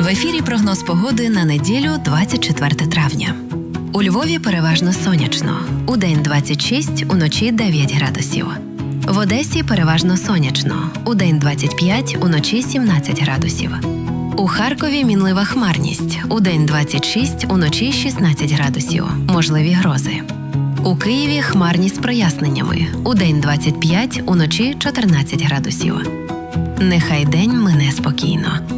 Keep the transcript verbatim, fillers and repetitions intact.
В ефірі прогноз погоди на неділю, двадцять четверте травня. У Львові переважно сонячно. Удень двадцять шість, уночі дев'ять градусів. В Одесі переважно сонячно. Удень двадцять п'ять, уночі сімнадцять градусів. У Харкові мінлива хмарність. Удень двадцять шість, уночі шістнадцять градусів. Можливі грози. У Києві хмарність з проясненнями. Удень двадцять п'ять, уночі чотирнадцять градусів. Нехай день мине спокійно.